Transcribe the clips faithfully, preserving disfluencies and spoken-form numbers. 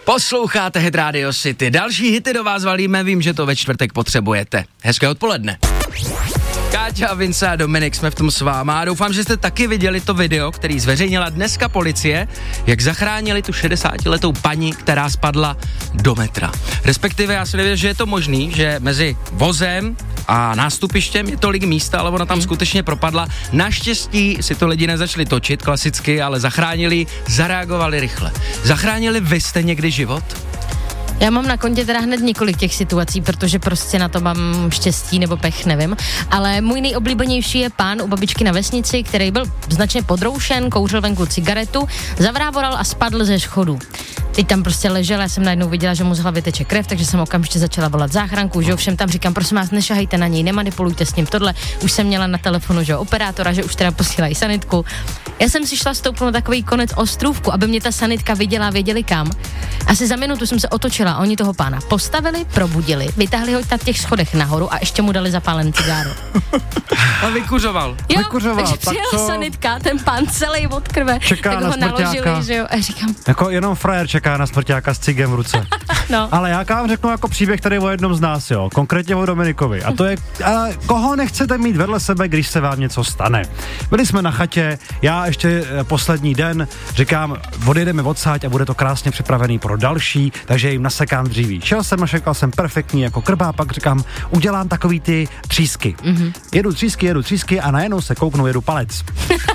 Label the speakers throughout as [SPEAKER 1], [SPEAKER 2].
[SPEAKER 1] Posloucháte Hit Radio City. Další hity do vás valíme, vím, že to ve čtvrtek potřebujete. Hezké odpoledne. Káťa a Vince a Dominik jsme v tom s váma a doufám, že jste taky viděli to video, který zveřejnila dneska policie, jak zachránili tu šedesátiletou paní, která spadla do metra. Respektive já si nevěděl, že je to možný, že mezi vozem a nástupištěm je tolik místa, ale ona tam hmm. skutečně propadla. Naštěstí si to lidi nezačali točit klasicky, ale zachránili, zareagovali rychle. Zachránili vy jste někdy život?
[SPEAKER 2] Já mám na kontě teda hned několik těch situací, protože prostě na to mám štěstí nebo pech, nevím. Ale můj nejoblíbenější je pán u babičky na vesnici, který byl značně podroušen, kouřil venku cigaretu, zavrávoral a spadl ze schodu. Teď tam prostě ležel, já jsem najednou viděla, že mu z hlavy teče krev, takže jsem okamžitě začala volat záchranku, že ovšem tam říkám, prosím vás, nešahejte na něj, nemanipulujte s ním tohle. Už jsem měla na telefonu, že operátora, že už teda posílají sanitku. Já jsem si šla stoupnout na takový konec ostrůvku, aby mě ta sanitka viděla a věděli kam. Asi za minutu jsem se otočila a oni toho pána postavili, probudili, vytáhli ho na těch schodech nahoru a ještě mu dali zapálený cigáro.
[SPEAKER 1] A vykuřoval.
[SPEAKER 2] Jo,
[SPEAKER 3] vykuřoval,
[SPEAKER 2] takže přijela
[SPEAKER 3] tak to...
[SPEAKER 2] sanitka, ten pán celý od krve,
[SPEAKER 3] čeká
[SPEAKER 2] tak
[SPEAKER 3] na
[SPEAKER 2] ho naložili, že jo, a říkám...
[SPEAKER 3] Jako jenom frajer čeká na smrťáka s cigem v ruce.
[SPEAKER 2] No.
[SPEAKER 3] Ale já vám řeknu jako příběh tady o jednom z nás, jo, konkrétně o Dominikovi. A to je, a koho nechcete mít vedle sebe, když se vám něco stane. Byli jsme na chatě, já ještě poslední den říkám, odjedeme odsáď a bude to krásně připravený pro další, takže jim nasekám dříví. Šel jsem a šekal jsem perfektní jako krba, pak říkám, udělám takový ty třísky. Mm-hmm. Jedu třísky, jedu třísky a najednou se kouknu, jedu palec.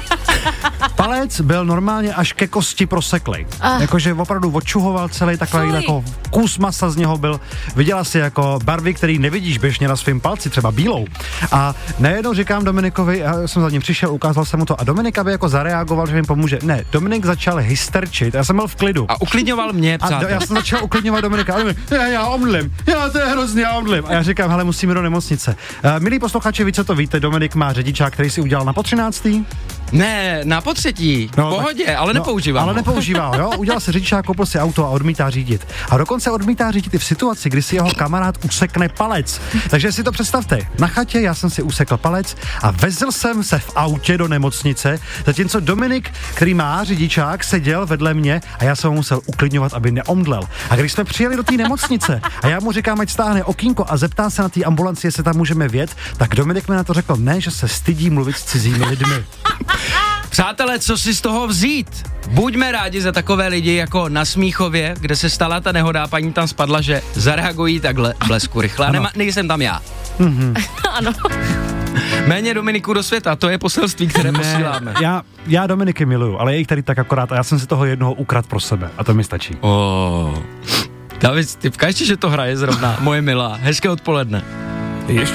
[SPEAKER 3] Palec byl normálně až ke kosti proseklej. Ah. Jakože opravdu odčuhoval celý takový jako kus masa z něho byl. Viděla si jako barvy, který nevidíš běžně na svém palci, třeba bílou. A najednou říkám Dominikovi, já jsem za ním přišel, ukázal jsem mu to a Dominik aby jako zareagoval, že mi pomůže. Ne, Dominik začal hysterčit, já jsem byl v klidu.
[SPEAKER 1] A uklidňoval mě,
[SPEAKER 3] přátel. A do, já jsem začal uklidňovat Dominika. A Dominik, já, já omdlím, já to je hrozně, já omdlím. A já říkám, hele, musíme do nemocnice. Uh, milí posluchači, vy co to víte, Dominik má řidičák, který si udělal na po třináctý.
[SPEAKER 1] Ne, na potřetí, no, v pohodě, tak, ale
[SPEAKER 3] no,
[SPEAKER 1] nepoužívám
[SPEAKER 3] Ale nepoužívá, jo, udělal si řidičák, koupil si auto a odmítá řídit. A dokonce odmítá řídit i v situaci, kdy si jeho kamarád usekne palec. Takže si to představte, na chatě já jsem si usekl palec a vezl jsem se v autě do nemocnice, zatímco Dominik, který má řidičák, seděl vedle mě a já jsem ho musel uklidňovat, aby neomdlel. A když jsme přijeli do té nemocnice a já mu říkám, ať stáhne okýnko a zeptá se na té ambulanci, jestli tam můžeme vjet, tak Dominik mi na to řekl, ne, že se stydí mluvit s cizími lidmi.
[SPEAKER 1] Přátelé, co si z toho vzít? Buďme rádi za takové lidi jako na Smíchově, kde se stala ta nehoda, paní tam spadla, že zareagují takhle blesku rychle. Nema, nejsem tam já.
[SPEAKER 2] Mm-hmm. Ano.
[SPEAKER 1] Méně Dominiku do světa, to je poselství, které ne, posíláme.
[SPEAKER 3] Já, já Dominiky miluju, ale je jich tady tak akorát a já jsem si toho jednoho ukradl pro sebe a to mi stačí.
[SPEAKER 1] Oh. David, ty vkážeš, že to hraje zrovna, moje milá. Hezké odpoledne.
[SPEAKER 4] Ještě